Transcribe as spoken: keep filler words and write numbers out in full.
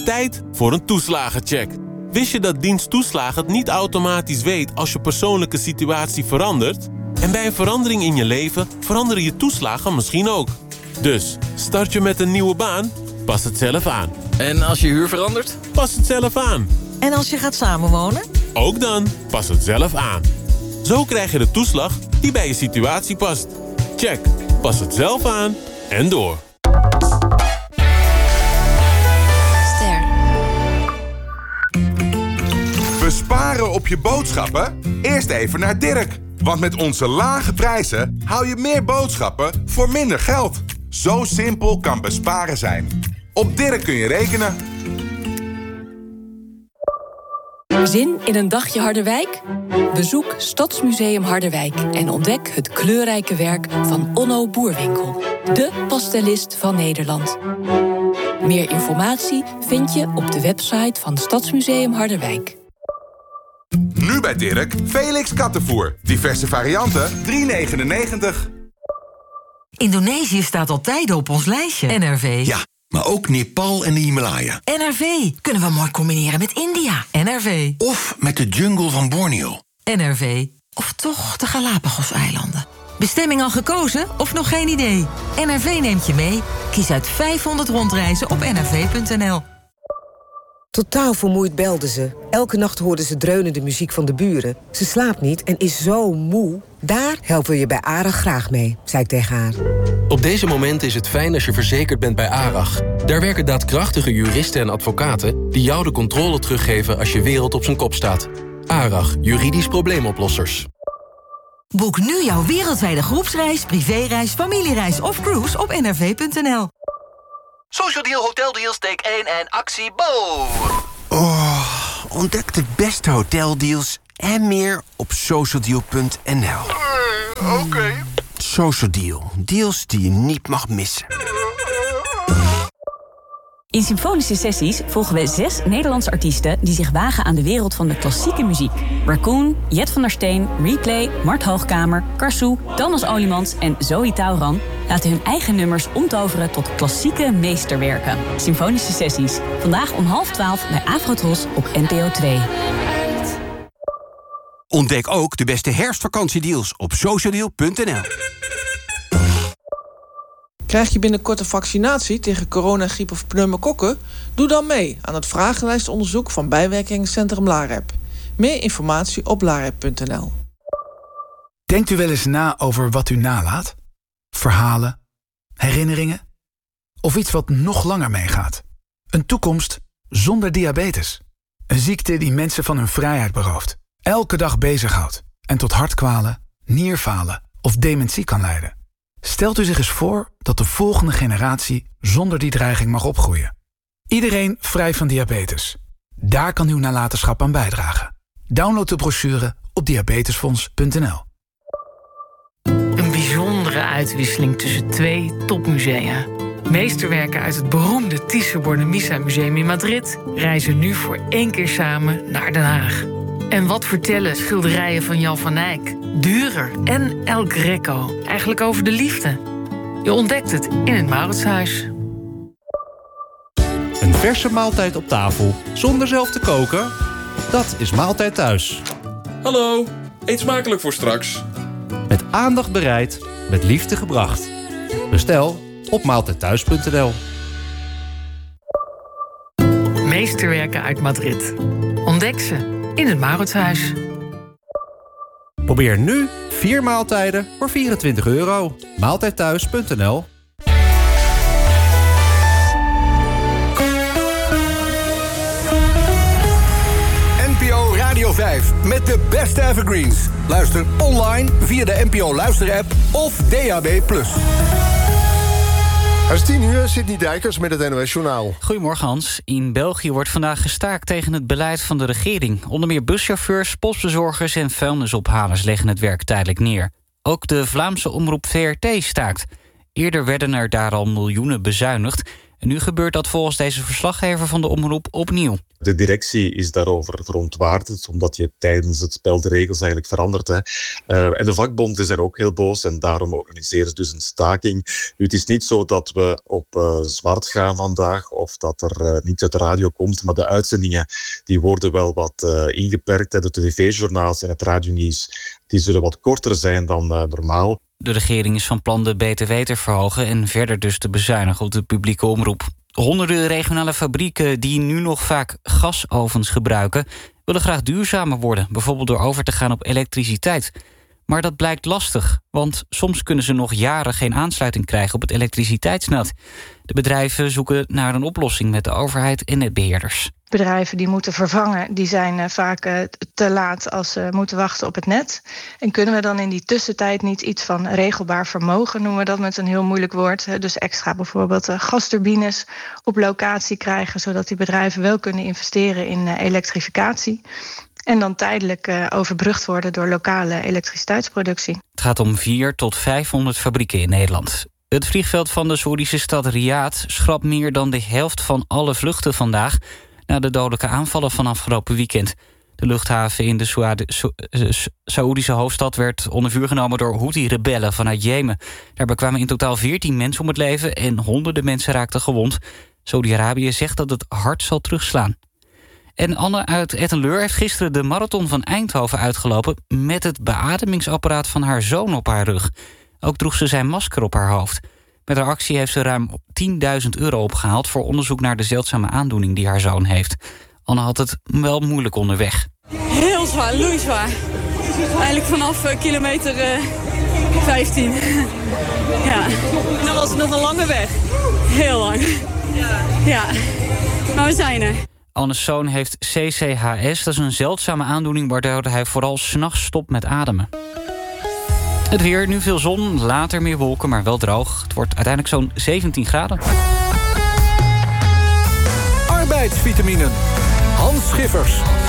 Tijd voor een toeslagencheck. Wist je dat dienst toeslagen het niet automatisch weet als je persoonlijke situatie verandert? En bij een verandering in je leven veranderen je toeslagen misschien ook. Dus, start je met een nieuwe baan? Pas het zelf aan. En als je huur verandert? Pas het zelf aan. En als je gaat samenwonen? Ook dan, pas het zelf aan. Zo krijg je de toeslag die bij je situatie past. Check, pas het zelf aan en door. Ster. Besparen op je boodschappen? Eerst even naar Dirk. Want met onze lage prijzen hou je meer boodschappen voor minder geld. Zo simpel kan besparen zijn. Op Dirk kun je rekenen. Zin in een dagje Harderwijk? Bezoek Stadsmuseum Harderwijk en ontdek het kleurrijke werk van Onno Boerwinkel, de pastelist van Nederland. Meer informatie vind je op de website van Stadsmuseum Harderwijk. Nu bij Dirk, Felix kattenvoer. Diverse varianten, drie negenennegentig. Indonesië staat al tijden op ons lijstje. N R V. Ja, maar ook Nepal en de Himalaya. N R V. Kunnen we mooi combineren met India. N R V. Of met de jungle van Borneo. N R V. Of toch de Galapagos-eilanden. Bestemming al gekozen of nog geen idee? N R V neemt je mee. Kies uit vijfhonderd rondreizen op n r v punt n l. Totaal vermoeid belde ze. Elke nacht hoorde ze dreunende muziek van de buren. Ze slaapt niet en is zo moe. Daar helpen we je bij ARAG graag mee, zei ik tegen haar. Op deze momenten is het fijn als je verzekerd bent bij ARAG. Daar werken daadkrachtige juristen en advocaten die jou de controle teruggeven als je wereld op zijn kop staat. ARAG, juridisch probleemoplossers. Boek nu jouw wereldwijde groepsreis, privéreis, familiereis of cruise op n r v punt n l. Social Deal, Hotel Deals, take één en actie Bo. Oh, ontdek de beste hoteldeals en meer op socialdeal punt n l. Uh, Oké. Okay. Social Deal, deals die je niet mag missen. In Symfonische Sessies volgen we zes Nederlandse artiesten die zich wagen aan de wereld van de klassieke muziek. Raccoon, Jet van der Steen, Replay, Mart Hoogkamer, Karsu, Thomas Olimans en Zoe Tauran laten hun eigen nummers omtoveren tot klassieke meesterwerken. Symfonische Sessies. Vandaag om half twaalf bij Afrotros op N P O twee. Ontdek ook de beste herfstvakantiedeals op socialdeal punt n l. Krijg je binnenkort een vaccinatie tegen corona, griep of pneumokokken? Doe dan mee aan het vragenlijstonderzoek van bijwerkingencentrum LAREP. Meer informatie op larep punt n l. Denkt u wel eens na over wat u nalaat? Verhalen? Herinneringen? Of iets wat nog langer meegaat? Een toekomst zonder diabetes. Een ziekte die mensen van hun vrijheid berooft. Elke dag bezighoudt en tot hartkwalen, nierfalen of dementie kan leiden. Stelt u zich eens voor dat de volgende generatie zonder die dreiging mag opgroeien. Iedereen vrij van diabetes. Daar kan uw nalatenschap aan bijdragen. Download de brochure op diabetesfonds punt n l. Een bijzondere uitwisseling tussen twee topmusea. Meesterwerken uit het beroemde Thyssen-Bornemisza Museum in Madrid reizen nu voor één keer samen naar Den Haag. En wat vertellen schilderijen van Jan van Eyck, Dürer en El Greco eigenlijk over de liefde? Je ontdekt het in het Mauritshuis. Een verse maaltijd op tafel, zonder zelf te koken? Dat is Maaltijd Thuis. Hallo, eet smakelijk voor straks. Met aandacht bereid, met liefde gebracht. Bestel op maaltijd thuis punt n l. Meesterwerken uit Madrid. Ontdek ze in het Mauritshuis. Probeer nu vier maaltijden voor vierentwintig euro. maaltijd thuis punt n l. N P O Radio vijf met de beste evergreens. Luister online via de N P O Luister-app of D A B plus. Het is tien uur, Sidney Dijkers met het N O S-journaal. Goedemorgen Hans. In België wordt vandaag gestaakt tegen het beleid van de regering. Onder meer buschauffeurs, postbezorgers en vuilnisophalers leggen het werk tijdelijk neer. Ook de Vlaamse omroep V R T staakt. Eerder werden er daar al miljoenen bezuinigd. En nu gebeurt dat volgens deze verslaggever van de omroep opnieuw. De directie is daarover verontwaardigd, omdat je tijdens het spel de regels eigenlijk verandert. Hè. Uh, en de vakbond is er ook heel boos en daarom organiseren ze dus een staking. Nu, het is niet zo dat we op uh, zwart gaan vandaag of dat er uh, niets uit de radio komt, maar de uitzendingen die worden wel wat uh, ingeperkt. Hè. De tv-journaals en het radionieuws die zullen wat korter zijn dan uh, normaal. De regering is van plan de B T W te verhogen en verder dus te bezuinigen op de publieke omroep. Honderden regionale fabrieken die nu nog vaak gasovens gebruiken, willen graag duurzamer worden, bijvoorbeeld door over te gaan op elektriciteit. Maar dat blijkt lastig, want soms kunnen ze nog jaren geen aansluiting krijgen op het elektriciteitsnet. De bedrijven zoeken naar een oplossing met de overheid en netbeheerders. Bedrijven die moeten vervangen, die zijn uh, vaak uh, te laat als ze moeten wachten op het net. En kunnen we dan in die tussentijd niet iets van regelbaar vermogen, noemen we dat met een heel moeilijk woord. Uh, dus extra bijvoorbeeld uh, gasturbines op locatie krijgen, zodat die bedrijven wel kunnen investeren in uh, elektrificatie. En dan tijdelijk uh, overbrugd worden door lokale elektriciteitsproductie. Het gaat om vierhonderd tot vijfhonderd fabrieken in Nederland. Het vliegveld van de Saoedische stad Riyadh schrapt meer dan de helft van alle vluchten vandaag na de dodelijke aanvallen van afgelopen weekend. De luchthaven in de Saoedische hoofdstad werd onder vuur genomen door Houthi-rebellen vanuit Jemen. Daarbij kwamen in totaal veertien mensen om het leven en honderden mensen raakten gewond. Saudi-Arabië zegt dat het hard zal terugslaan. En Anne uit Etten-Leur heeft gisteren de marathon van Eindhoven uitgelopen met het beademingsapparaat van haar zoon op haar rug. Ook droeg ze zijn masker op haar hoofd. Met haar actie heeft ze ruim tienduizend euro opgehaald voor onderzoek naar de zeldzame aandoening die haar zoon heeft. Anne had het wel moeilijk onderweg. Heel zwaar, loeizwaar. Eigenlijk vanaf uh, kilometer uh, vijftien. Ja, en dan was het nog een lange weg. Heel lang. Ja, maar we zijn er. Anne's zoon heeft C C H S, dat is een zeldzame aandoening waardoor hij vooral 's nachts stopt met ademen. Het weer, nu veel zon, later meer wolken, maar wel droog. Het wordt uiteindelijk zo'n zeventien graden. Arbeidsvitaminen. Hans Schiffers.